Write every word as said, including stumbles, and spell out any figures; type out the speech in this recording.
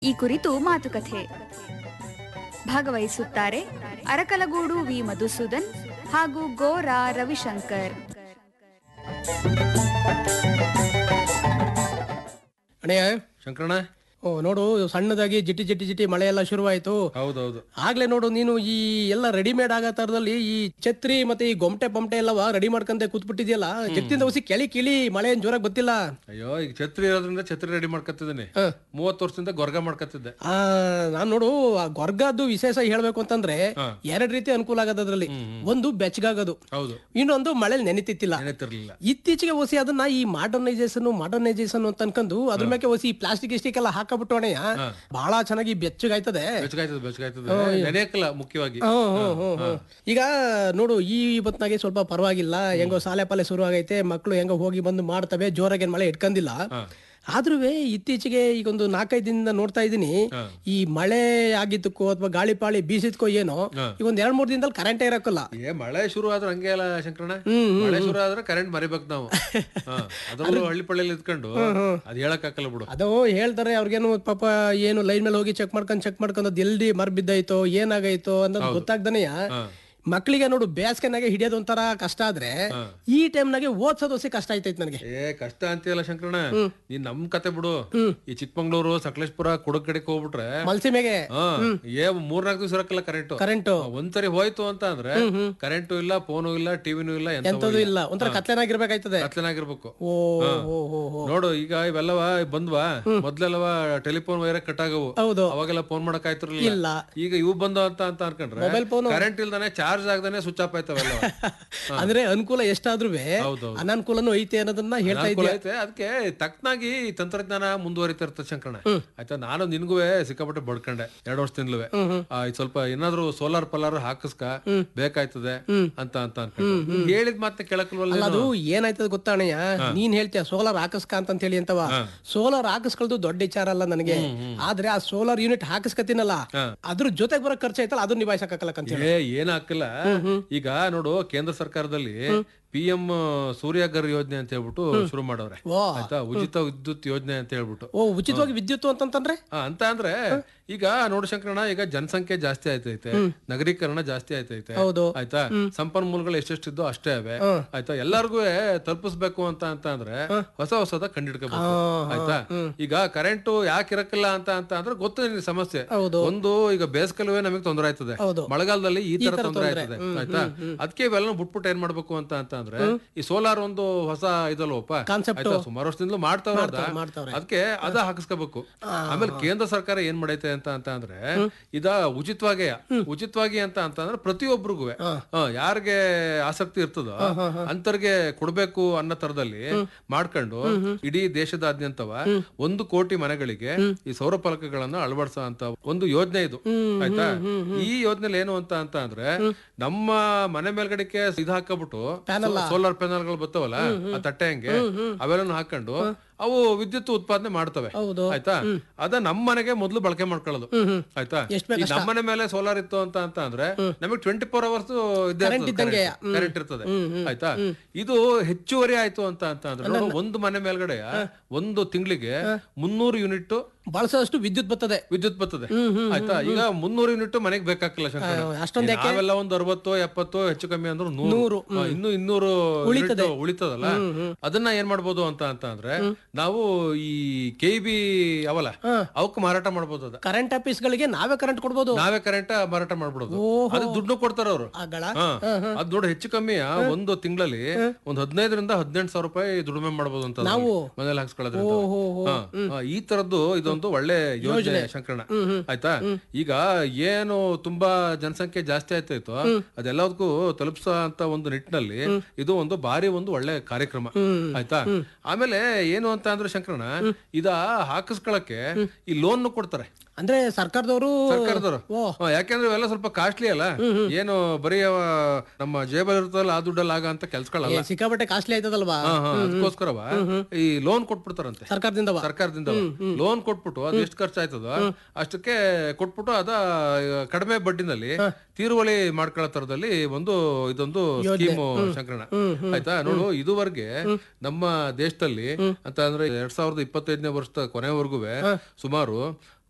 ಈ ಕುರಿತು ಮಾತುಕತೆ ಭಾಗವಹಿಸುತ್ತಾರೆ ಅರಕಲಗೂಡು ವಿ ಮಧುಸೂದನ್ ಹಾಗೂ ಗೋರಾ ರವಿಶಂಕರ್. ಅಣ್ಣಯ್ಯ ಶಂಕರಣ್ಣ, ಓ ನೋಡು, ಸಣ್ಣದಾಗಿ ಜಿಟಿ ಜಿಟಿ ಜಿಟಿ ಮಳೆ ಎಲ್ಲ ಶುರುವಾಯ್ತು. ಹೌದೌದು. ಆಗ್ಲೇ ನೋಡು ನೀನು ಈ ಎಲ್ಲ ರೆಡಿಮೇಡ್ ಆಗೋ ತರದಲ್ಲಿ ಈ ಛತ್ರಿ ಮತ್ತೆ ಈ ಗೊಮಟೆ ಪಮಟೆ ಎಲ್ಲವ ರೆಡಿ ಮಾಡ್ಕೊಂಡೆ ಕೂತ್ಬಿಟ್ಟಿದ್ಯಲ್ಲ. ಜಗತ್ತಿಂದ ಹೊಸಿ ಕೆಳಿ ಕಿಳಿ ಮಳೆ ಏನ್ ಜೋರಾಗಿ ಗೊತ್ತಿಲ್ಲ. ಅಯ್ಯೋ, ಈಗ ಛತ್ರಿ ಇರೋದ್ರಿಂದ ಛತ್ರಿ ರೆಡಿ ಮಾಡ್ಕೊತಿದ್ದೀನಿ. ಮೂವತ್ತು ವರ್ಷದಿಂದ ಗೊರ್ಗ ಮಾಡ್ಕೊತಿದ್ದೆ. ಆ ನಾನ್ ನೋಡು, ಆ ಗೊರ್ಗದ್ದು ವಿಶೇಷ ಹೇಳ್ಬೇಕು ಅಂತಂದ್ರೆ ಎರಡ್ ರೀತಿ ಅನುಕೂಲ ಆಗೋದು ಅದ್ರಲ್ಲಿ. ಒಂದು ಬೆಚ್ಚಗಾಗೋದು, ಹೌದು. ಇನ್ನೊಂದು ಮಳೆ ನೆನಿತಿತ್ತಿಲ್ಲ. ನೆನೆತಿರ್ಲಿಲ್ಲ. ಇತ್ತೀಚೆಗೆ ಹೊಸಿ ಅದನ್ನ ಈ ಮಾಡರ್ನೈಸೇಷನ್ ಮಾಡರ್ನೈಸೇಷನ್ ಅಂತ ಅನ್ಕೊಂಡು ಅದ್ರ ಮೇಲೆ ಹೊಸಿ ಪ್ಲಾಸ್ಟಿಕ್ ಇಸ್ಟಿಕ್ ಎಲ್ಲ ಹಾಕಬಿಟ್ಟು ಅಣ್ಣಯ್ಯ ಬಹಳ ಚೆನ್ನಾಗಿ ಬೆಚ್ಚಗಾಯ್ತದೆ. ಬೆಚ್ಚಗಾಯ್ತದೆ ಬೆಚ್ಚಗಾಯ್ತದೆ ನೆನೆಯಕ್ಕಲ್ಲ ಮುಖ್ಯವಾಗಿ. ಈಗ ನೋಡು, ಈ ಹೊತ್ನಾಗೆ ಸ್ವಲ್ಪ ಪರವಾಗಿಲ್ಲ, ಹೆಂಗೋ ಸಾಲೆ ಪಾಲೆ ಶುರು ಆಗೈತೆ, ಮಕ್ಳು ಹೆಂಗೋ ಹೋಗಿ ಬಂದು ಮಾಡ್ತವೆ, ಜೋರಾಗಿ ಮಳೆ ಇಟ್ಕೊಂಡಿಲ್ಲ. ಆದ್ರೂ ಇತ್ತೀಚೆಗೆ ಈಗ ಒಂದು ನಾಲ್ಕೈದು ದಿನದಿಂದ ನೋಡ್ತಾ ಇದೀನಿ, ಈ ಮಳೆ ಆಗಿದ್ದಕ್ಕೋ ಅಥವಾ ಗಾಳಿ ಪಾಳಿ ಬೀಸಿದ್ಕೋ ಏನೋ ಈಗ ಒಂದ್ ಎರಡ್ ಮೂರ್ ದಿನದಲ್ಲಿ ಕರೆಂಟೇ ಇರಕ್ಕಲ್ಲ. ಏ ಮಳೆ ಶುರು ಆದ್ರೆ ಹಂಗೆ ಅಲ್ಲ ಶಂಕರಣ್ಣ, ಮಳೆ ಶುರು ಆದ್ರೆ ಕರೆಂಟ್ ಮರಿಬೇಕು ನಾವು. ಅದ್ರಲ್ಲೂ ಹಳ್ಳಿ ಪಳ್ಳಿಯಲ್ಲಿ ಇದ್ಕೊಂಡು ಅದ್ ಹೇಳಕ್ ಹಾಕಲ್ಲ ಬಿಡು. ಅದು ಹೇಳ್ತಾರೆ ಅವ್ರಿಗೇನು ಪಾಪ, ಏನು ಲೈನ್ ಮೇಲೆ ಹೋಗಿ ಚೆಕ್ ಮಾಡ್ಕೊಂಡ್ ಚೆಕ್ ಮಾಡ್ಕೊಂಡ್ ಅದ್ ಎಲ್ಲಿ ಮರ್ ಬಿದ್ದಾಯ್ತೋ ಏನಾಗೈತೋ ಅನ್ನೋದು ಗೊತ್ತಾಗ್ದನೆಯ ಮಕ್ಳಿಗೆ ನೋಡು, ಬೇಸಿಗೆನಾಗೆ ಹಿಡಿಯೋದು ಒಂಥರ ಕಷ್ಟ ಆದ್ರೆ ಈ ಟೈಮ್ನಾಗೆ ಓದ್ಸೋದು ಹೊಸ ಕಷ್ಟ ಆಯ್ತೈತ್ ನನಗೆ. ಏ ಕಷ್ಟ ಅಂತೀಯಲ್ಲ ಶಂಕರಣ್ಣ, ನೀನ್ ನಮ್ ಕತೆ ಬಿಡು. ಈ ಚಿಕ್ಕಮಂಗ್ಳೂರು ಸಕಲೇಶ್ಪುರ ಕುಡಕ್ ಕಡೆಗೆ ಹೋಗ್ಬಿಟ್ರೆ ಮಲ್ಸಿಮೆಗೆ ಏ ಮೂರ್ನಾಲ್ಕು ದಿವಸ ಇರಕ್ಕಲ್ಲ ಕರೆಂಟ್. ಕರೆಂಟ್ ಒಂದ್ಸರಿ ಹೋಯ್ತು ಅಂತ ಅಂದ್ರೆ ಕರೆಂಟು ಇಲ್ಲ, ಫೋನು ಇಲ್ಲ, ಟಿವಿನೂ ಇಲ್ಲ, ಎಂತದೂ ಇಲ್ಲ. ಒಂಥರ ಕತ್ಲೆನಾಗಿರ್ಬೇಕಾಯ್ತದೆ. ಕತ್ಲೆನಾಗಿರ್ಬೇಕು. ಓ ನೋಡು, ಈಗ ಇವೆಲ್ಲವ ಬಂದ್ವಾ, ಮೊದ್ಲೆಲ್ಲವ ಟೆಲಿಫೋನ್ ವೈರ್ ಕಟ್ ಆಗವು. ಹೌದು. ಅವಾಗೆಲ್ಲ ಫೋನ್ ಮಾಡಕ್ ಆಯ್ತಿರ್ಲಿಲ್ಲ. ಈಗ ಇವು ಬಂದವ ಅಂತ ಅಂತ ಅನ್ಕೊಂಡ್ರೆ mobile phone current ಇಲ್ದಾನೆ charge ಆಗದಾನೆ switch off ಆಯ್ತವೆಲ್ಲ. ಅಂದ್ರೆ ಅನುಕೂಲ ಎಷ್ಟಾದ್ರೂ ಅನಾನುಕೂಲನೂ ಐತೆ ಅನ್ನೋದನ್ನ ಹೇಳ್ತಾ ಇದ್ದೆ. ಅದಕ್ಕೆ ತಕ್ಕನಾಗಿ ತಂತ್ರಜ್ಞಾನ ಮುಂದುವರಿತಾ ಇರ್ತದೆ ಶಂಕರಣ್ಣ. ಆಯ್ತಾ, ನಾನು ನಿನ್ಗೂ ಸಿಕ್ಕಾಪಟ್ಟೆ ಬಡ್ಕೊಂಡೆ ಎರಡು ವರ್ಷದಿಂದಲೂ. ಸ್ವಲ್ಪ ಏನಾದ್ರು ಸೋಲಾರ್ ಪಲಾರ್ ಹಾಕಿಸ್ಕ ಬೇಕಾಯ್ತದೆ ಅಂತ ಅಂತ ಅನ್ಕೊಂಡು ಹೇಳಿದ್ ಮತ್ತೆ ಕೇಳಕ್ಲ್ವಲ್ಲ. ಅದು ಏನಾಯ್ತದ ಗೊತ್ತಾಣಯ್ಯ, ನೀನ್ ಹೇಳ್ತೀಯ ಸೋಲಾರ್ ಹಾಕಿಸ್ಕ ಅಂತ ಹೇಳಿ ಅಂತವ. ಸೋಲಾರ್ ಹಾಕಿಸ್ಕೊಳ್ದು ದೊಡ್ಡ ವಿಚಾರ ಅಲ್ಲ ನನಗೆ, ಆದ್ರೆ ಆ ಸೋಲಾರ್ ಯೂನಿಟ್ ಹಾಕಿಸ್ಕತೀನಲ್ಲ ಅದ್ರ ಜೊತೆಗೆ ಬರೋ ಖರ್ಚು ಐತಲ್ಲ ಅದನ್ನ ನಿಭಾಯಿಸಕ್ಕಾಗಲ್ಲ. ಏನ್ ಹಾಕಲ್ಲ. ಈಗ ನೋಡು, ಕೇಂದ್ರ ಸರ್ಕಾರದಲ್ಲಿ ಪಿ ಎಂ ಸೂರ್ಯಘರ್ ಯೋಜನೆ ಅಂತ ಹೇಳ್ಬಿಟ್ಟು ಶುರು ಮಾಡವ್ರೆ. ಆಯ್ತಾ, ಉಚಿತ ವಿದ್ಯುತ್ ಯೋಜನೆ ಅಂತ ಹೇಳ್ಬಿಟ್ಟು. ಓ, ಉಚಿತವಾಗಿ ವಿದ್ಯುತ್ ಅಂತಂದ್ರೆ ಅಂತ ಅಂದ್ರೆ ಈಗ ನೋಡು ಶಂಕರಣ್ಣ, ಈಗ ಜನಸಂಖ್ಯೆ ಜಾಸ್ತಿ ಆಯ್ತೈತೆ, ನಗರೀಕರಣ ಜಾಸ್ತಿ ಆಯ್ತೈತೆ. ಆಯ್ತಾ, ಸಂಪನ್ಮೂಲಗಳು ಎಷ್ಟೆಷ್ಟಿದ್ದು ಅಷ್ಟೇ ಅವೆ. ಆಯ್ತಾ, ಎಲ್ಲಾರ್ಗು ತಲುಪಿಸ್ಬೇಕು ಅಂತ ಅಂತ ಅಂದ್ರೆ ಹೊಸ ಹೊಸದ ಕಂಡಿಡ್ಕೋಬೇಕು. ಆಯ್ತಾ, ಈಗ ಕರೆಂಟ್ ಯಾಕೆ ಇರಕ್ಕಿಲ್ಲ ಅಂತ ಅಂತ ಅಂದ್ರೆ ಗೊತ್ತು ನಿನ್ಗೆ ಸಮಸ್ಯೆ. ಒಂದು, ಈಗ ಬೇಸಿಗೆಲುವೆ ನಮಗೆ ತೊಂದರೆ ಆಯ್ತದೆ, ಮಳೆಗಾಲದಲ್ಲಿ ಈ ತರ ತೊಂದರೆ ಆಯ್ತದೆ. ಆಯ್ತಾ, ಅದಕ್ಕೆ ಇವೆಲ್ಲ ಬಿಟ್ಬಿಟ್ಟು ಏನ್ ಮಾಡ್ಬೇಕು ಅಂತ ಅಂತ ಅಂದ್ರೆ ಈ ಸೋಲಾರ್ ಒಂದು ಹೊಸ ಇದಲ್ವಪ್ಪ, ಸುಮಾರು ವರ್ಷದಿಂದಲೂ ಮಾಡ್ತಾವ್ರ. ಅದಕ್ಕೆ ಅದ ಹಾಕಿಸ್ಕೋಬೇಕು. ಆಮೇಲೆ ಕೇಂದ್ರ ಸರ್ಕಾರ ಏನ್ ಮಾಡೈತೆ ಅಂತ ಅಂತ ಅಂದ್ರೆ ಇದ ಉಚಿತವಾಗಿ ಉಚಿತವಾಗಿ ಅಂತ ಅಂತ ಅಂದ್ರೆ ಪ್ರತಿಯೊಬ್ಬರಿಗೂ ಯಾರಿಗೆ ಆಸಕ್ತಿ ಇರ್ತದೋ ಅಂತರ್ಗೆ ಕೊಡ್ಬೇಕು ಅನ್ನೋ ತರದಲ್ಲಿ ಮಾಡ್ಕೊಂಡು ಇಡೀ ದೇಶದಾದ್ಯಂತವ ಒಂದು ಕೋಟಿ ಮನೆಗಳಿಗೆ ಈ ಸೌರ ಫಲಕಗಳನ್ನ ಅಳವಡಿಸೋ ಅಂತ ಒಂದು ಯೋಜನೆ ಇದು. ಆಯ್ತಾ, ಈ ಯೋಜನೆ ಏನು ಅಂತ ಅಂತ ಅಂದ್ರೆ ನಮ್ಮ ಮನೆ ಮೇಲ್ಗಡೆಗೆ ಇದು ಹಾಕಬಿಟ್ಟು ಸೋಲಾರ್ ಪ್ಯಾನಲ್ ಗಳು ಬರ್ತಾವಲ್ಲ, ಆ ತಟ್ಟೆ ಹಂಗೆ ಅವೆಲ್ಲ ಹಾಕೊಂಡು ಅವು ವಿದ್ಯುತ್ ಉತ್ಪಾದನೆ ಮಾಡ್ತವೆ. ಆಯ್ತಾ, ಅದ ನಮ್ಮ ಮನೆಗೆ ಮೊದ್ಲು ಬಳಕೆ ಮಾಡ್ಕೊಳ್ಳೋದು. ಆಯ್ತಾ, ನಮ್ಮ ಮನೆ ಮೇಲೆ ಸೋಲಾರ್ ಇತ್ತು ಅಂತ ಅಂತ ಅಂದ್ರೆ ನಮಗೆ ಟ್ವೆಂಟಿ ಫೋರ್ ಅವರ್ಸ್ ಕರೆಂಟ್ ಇರ್ತದೆ. ಆಯ್ತಾ, ಇದು ಹೆಚ್ಚುವರಿ ಆಯ್ತು ಅಂತ ಅಂತ ಅಂದ್ರೆ ಒಂದು ಮನೆ ಮೇಲ್ಗಡೆ ಒಂದು ತಿಂಗಳಿಗೆ ಮುನ್ನೂರು ಯೂನಿಟ್ ಬಳಸೋಷ್ಟು ವಿದ್ಯುತ್ ಬರ್ತದೆ ವಿದ್ಯುತ್ ಬರ್ತದೆ. ಆಯ್ತಾ, ಈಗ ಮುನ್ನೂರು ಯೂನಿಟ್ ಮನೆಗೆ ಬೇಕಾಗಿಲ್ಲ ಶಂಕರ. ನಾವೆಲ್ಲ ಒಂದು ಅರವತ್ತು ಎಪ್ಪತ್ತು ಹೆಚ್ಚು ಕಮ್ಮಿ ಅಂದ್ರೆ ನೂರು, ಇನ್ನು ಇನ್ನೂರು ಉಳಿತದಲ್ಲ. ಅದನ್ನ ಏನ್ ಮಾಡ್ಬೋದು ಅಂತ ಅಂತ ಅಂದ್ರೆ ನಾವು ಈ ಕೆ ಬಿ ಅವಲ್ಲ ಅವಕ್ ಮಾರಾಟ ಮಾಡ್ಬೋದು. ಅದ ಕರೆಂಟ್ ಆಫೀಸ್ ಗಳಿಗೆ ನಾವೇ ಕರೆಂಟ್ ಕೊಡ್ಬೋದು, ನಾವೇ ಕರೆಂಟ್ ಮಾರಾಟ ಮಾಡ್ಬಿಡೋದು. ಅದು ದುಡ್ಡು ಕೊಡ್ತಾರ ಅವ್ರು. ಅದ್ ದೊಡ್ಡ ಹೆಚ್ಚು ಕಮ್ಮಿ ಒಂದು ತಿಂಗಳಲ್ಲಿ ಒಂದ್ ಹದಿನೈದರಿಂದ ಹದಿನೆಂಟು ಸಾವಿರ ರೂಪಾಯಿ ದುಡಿಮೆ ಮಾಡ್ಬೋದು ಅಂತ ನಾವು ಮನೇಲಿ ಹಾಕ್ಸ್ಕೊಳ್ಳೋದ್ರಿಂದ. ಈ ತರದ್ದು ಇದೊಂದು ಒಳ್ಳೆ ಯೋಜನೆ ಶಂಕರಣ್ಣ. ಆಯ್ತಾ, ಈಗ ಏನು ತುಂಬಾ ಜನಸಂಖ್ಯೆ ಜಾಸ್ತಿ ಆಯ್ತಾಯ್ತು ಅದೆಲ್ಲದಕ್ಕೂ ತಲುಪಿಸೋ ಅಂತ ಒಂದು ನಿಟ್ಟಿನಲ್ಲಿ ಇದು ಒಂದು ಬಾರಿ ಒಂದು ಒಳ್ಳೆ ಕಾರ್ಯಕ್ರಮ. ಆಯ್ತಾ, ಆಮೇಲೆ ಏನು ಅಂತ ಅಂದ್ರೆ ಶಂಕರಣ್ಣ, ಇದ ಹಾಕಿಸ್ಕೊಳಕ್ಕೆ ಈ ಲೋನ್ ಕೊಡ್ತಾರೆ. ಅಂದ್ರೆ ಸರ್ಕಾರದವರು ಸರ್ಕಾರದವರು ಯಾಕೆಂದ್ರೆ ಇವೆಲ್ಲ ಸ್ವಲ್ಪ ಕಾಸ್ಟ್ಲಿ ಅಲ್ಲ, ಏನು ಬರೀ ನಮ್ಮ ಜೇಬಲ್ ಇರ್ತದಲ್ಲ ಆ ದುಡ್ಡಲ್ಲಿ ಆಗ ಅಂತ ಕೆಲ್ಸಗಳಲ್ಲ, ಸಿಕ್ಕಾಪಟ್ಟೆ ಕಾಸ್ಟ್ಲಿ ಆಯ್ತದಲ್ವಾ. ಅದಕ್ಕೋಸ್ಕರವ ಈ ಲೋನ್ ಕೊಟ್ಬಿಡ್ತಾರಂತೆ ಸರ್ಕಾರದಿಂದ. ಸರ್ಕಾರದಿಂದ ಲೋನ್ ಕೊಟ್ಬಿಟ್ಟು ಅದು ಎಷ್ಟು ಖರ್ಚು ಆಯ್ತದ ಅಷ್ಟಕ್ಕೆ ಕೊಟ್ಬಿಟ್ಟು ಅದ ಕಡಿಮೆ ಬಡ್ಡಿನಲ್ಲಿ ತೀರುವಳಿ ಮಾಡ್ಕೊಳ್ಳೋ ತರದಲ್ಲಿ ಒಂದು ಇದೊಂದು ಸ್ಕೀಮು ಶಂಕರಣ್ಣ. ಆಯ್ತಾ, ನೋಡು, ಇದುವರೆಗೆ ನಮ್ಮ ದೇಶದಲ್ಲಿ ಅಂತ ಅಂದ್ರೆ ಎರಡ್ ಸಾವಿರದ ಇಪ್ಪತ್ತೈದನೇ ವರ್ಷದ ಕೊನೆವರೆಗೂ ಸುಮಾರು